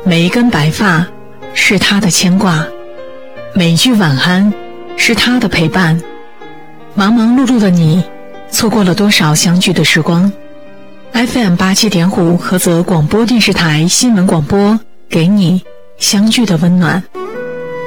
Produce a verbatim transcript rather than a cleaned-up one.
每一根白发是他的牵挂，每一句晚安是他的陪伴。忙忙碌碌的你，错过了多少相聚的时光。 F M 八七点五菏泽广播电视台新闻广播，给你相聚的温暖。